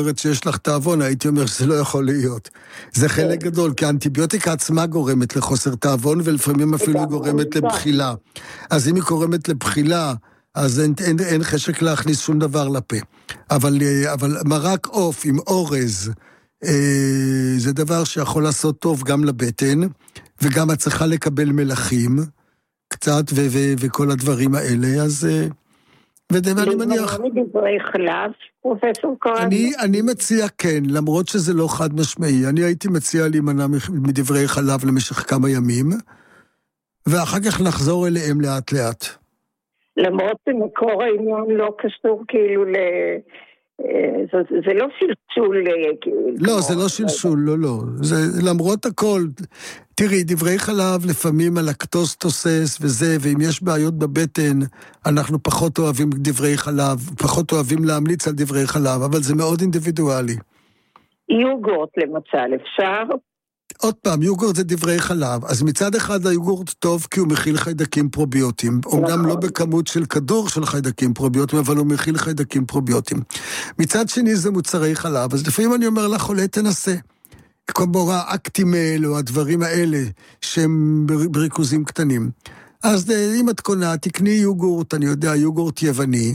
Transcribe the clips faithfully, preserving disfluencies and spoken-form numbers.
אומרת שיש לך תאבון, הייתי אומר שזה לא יכול להיות. זה חלק גדול, כי האנטיביוטיקה עצמה גורמת לחוסר תאבון, ולפעמים אפילו גורמת לבחילה. אז אם היא גורמת לבחילה, אז אין, אין, אין חשק להכניס שום דבר לפה. אבל, אבל מרק עוף עם אורז, אה, זה דבר שיכול לעשות טוב גם לבטן, וגם את צריכה לקבל מלחים, קצת, ו- ו- וכל הדברים האלה, אז... ואני מניח... מדברי חלב, פרופסור קורן? אני, אני מציע כן, למרות שזה לא חד משמעי. אני הייתי מציע להימנע מדברי חלב למשך כמה ימים, ואחר כך נחזור אליהם לאט לאט. למרות שמקור העניין לא קשור כאילו ל... זה, זה לא שלשול... לא, זה לא שלשול, לא, לא. זה, למרות הכל, תראי, דברי חלב לפעמים הלקטוז תוסס וזה, ואם יש בעיות בבטן, אנחנו פחות אוהבים דברי חלב, פחות אוהבים להמליץ על דברי חלב, אבל זה מאוד אינדיבידואלי. יוגורט למשל, אפשר? עוד פעם, יוגורט זה דברי חלב, אז מצד אחד היוגורט טוב כי הוא מכיל חיידקים פרוביוטיים, אומנם לא בכמות של כדור של חיידקים פרוביוטיים, אבל הוא מכיל חיידקים פרוביוטיים. מצד שני זה מוצרי חלב, אז לפעמים אני אומר לחולה תנסה, כמו האקטימל או הדברים האלה שהם בריכוזים קטנים. אז אם את קונה, תקני יוגורט, אני יודע, יוגורט יווני,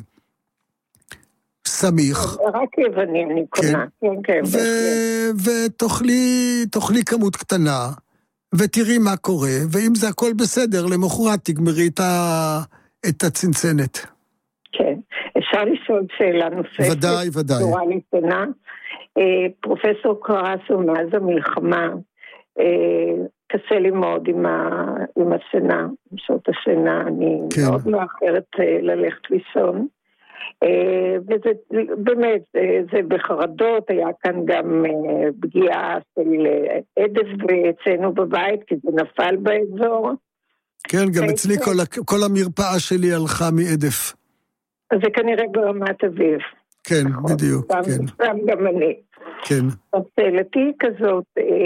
סמיך. רק יווני אני קונה. כן, כן. ותאכלי כמות קטנה, ותראי מה קורה, ואם זה הכל בסדר, למחרת תגמרי את הצנצנת. כן. אפשר לשאול שאלה נוספת? ודאי, ודאי. פרופסור קרסו, מאז המלחמה, קשה לי מאוד עם השינה, עם שעות השינה, אני מאוד מאחרת ללכת לישון. וזה באמת, זה בחרדות, היה כאן גם פגיעה של עדף אצלנו בבית, כי זה נפל באזור. כן, גם אצלי כל המרפאה שלי הלכה מעדף. אז זה כנראה ברמת אביב. כן, בדיוק, כן. גם גם אני. כן. אז שאלתי כזאת,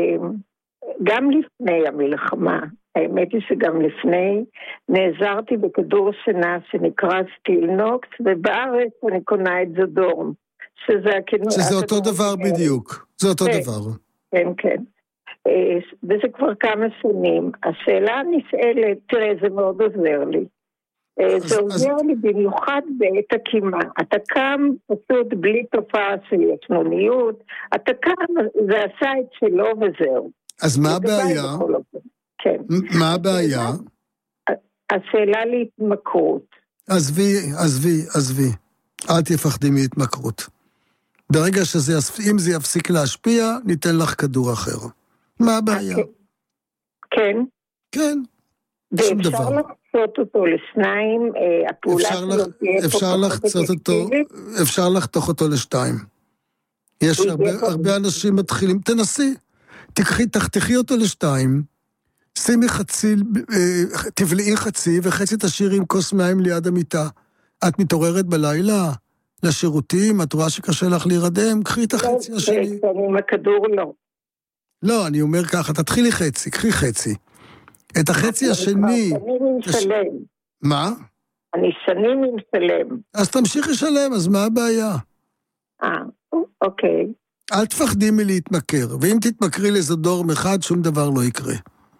גם לפני המלחמה, האמת היא שגם לפני, נעזרתי בכדור שינה שנקרא סטילנוקס, ובארץ אני קונה את זדורם, שזה הכינוי... שזה אותו דבר בדיוק, זה אותו דבר. כן, כן. וזה כבר כמה שנים. השאלה נשאלת, תראה, זה מאוד עוזר לי. זה עוזר לי במיוחד בעת הקימה. אתה קם פשוט בלי תופעה של ישנוניות, אתה קם, זה עשה את שלו וזהו. אז מה הבעיה? כן. מה הבעיה? השאלה להתמכרות. עזבי, עזבי, עזבי. אל תפחדי מהתמכרות. ברגע שזה, אם זה יפסיק להשפיע, ניתן לך כדור אחר. מה הבעיה? כן. כן. שום דבר. ואפשר לחצות אותו לשניים, הפעולה שלו תהיה... אפשר לחצות אותו, אפשר לחתוך אותו לשתיים. יש הרבה אנשים מתחילים, תנסי. תקחי, תחתכי אותו לשתיים, שימי חצי, תבלעי חצי, וחצי תשאירי עם כוס מים ליד המיטה. את מתעוררת בלילה לשירותים, את רואה שקשה לך להירדם, קחי את החצי השני. לא, אני עם הכדור לא. לא, אני אומר ככה, תתחילי חצי, קחי חצי. את החצי השני... אני עם שלם. מה? אני שנים עם שלם. אז תמשיכי שלם, אז מה הבעיה? אה, אוקיי. אל תפחדי מלהתמכר, ואם תתמכרי לזדורם אחד, שום דבר לא יקרה.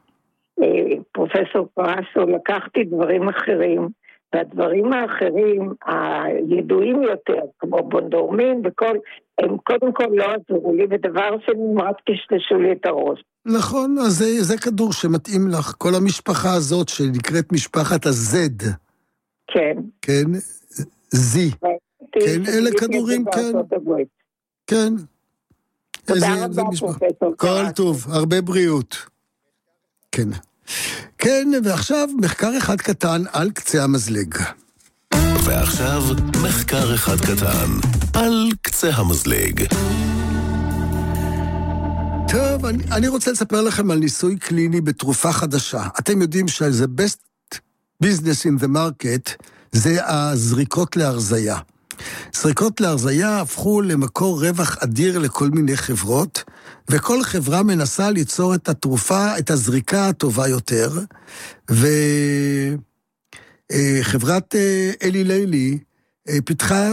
פרופסור קרסו, לקחתי דברים אחרים, והדברים האחרים, הידועים יותר, כמו בונדורמין וכל, הם קודם כל לא עזרו לי, ודבר שני רק תשלשו לי את הראש. נכון, אז זה, זה כדור שמתאים לך, כל המשפחה הזאת שנקראת משפחת הזד. כן. כן, זי. כן, אלה כדורים, כן. כן. תודה רבה, פרופסור. כל טוב, הרבה בריאות. כן. כן, ועכשיו מחקר אחד קטן על קצה המזלג. ועכשיו מחקר אחד קטן על קצה המזלג. טוב, אני, אני רוצה לספר לכם על ניסוי קליני בתרופה חדשה. אתם יודעים שזה best business in the market, זה הזריקות להרזיה. זריקות להרזיה הפכו למקור רווח אדיר לכל מיני חברות, וכל חברה מנסה ליצור את התרופה, את הזריקה הטובה יותר, וחברת אלי לילי פיתחה